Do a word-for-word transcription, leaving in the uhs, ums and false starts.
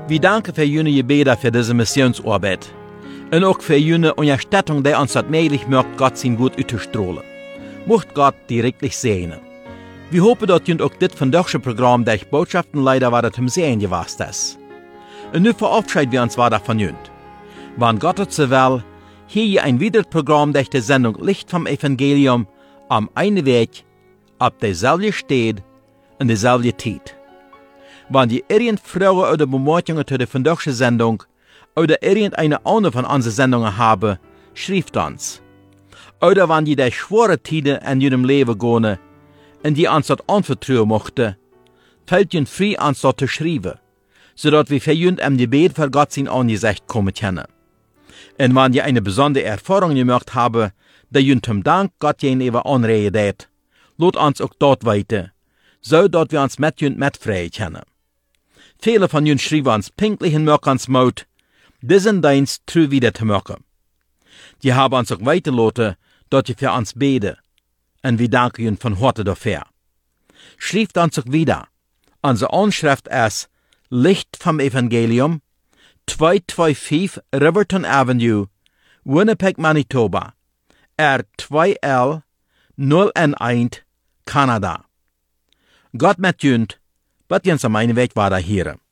Wir danken für jene Gebete für diese Missionsarbeit. Und auch für jene Unterstützung, die uns das möglich macht, Gott sein Gut auszustrahlen. Mocht Gott direktlich segnen. Wir hoffen, dass ihr auch das vandaagse Programm durch Botschaftenleider war, das zum Sehen gewast ist. Und nun verabschieden wir uns weiter von jünd. Wann Gott es so will, hier je ein weiteres Programm durch die Sendung Licht vom Evangelium am einen Weg, ab derselbe steht und derselbe Zeit. Wenn ihr irgend Fragen oder Bemerkungen zu der vandaagse Sendung oder irgendeine andere von unseren Sendungen haben, schreibt uns. Oder wenn ihr durch schwere Zeiten in eurem Leben gehen und die uns das anvertrauen möchten, fällt ihr frei, uns das zu schreiben, sodass wir für euch im Gebet für Gott sein Angesicht kommen können. Und wenn ihr eine besondere Erfahrung gemacht habt, die ihr zum Dank Gott gegenüber anregen deed, lasst uns auch dort weiter, so dass wir uns mit euch mitfreien können. Viele von euch schreiben uns pinklich in Möckens Mut, diesen Dienst treu wieder zu machen. Die haben uns auch weitergelassen, dass ihr für uns beten, und wir danken ihnen von Herzen dafür. Schreibt uns auch wieder. Unsere Anschrift ist Licht vom Evangelium, zweihunderfünfundzweißig Riverton Avenue, Winnipeg, Manitoba, R zwei L null eins, Kanada. Gott mit euch, wird uns am einen Weg weiter hören.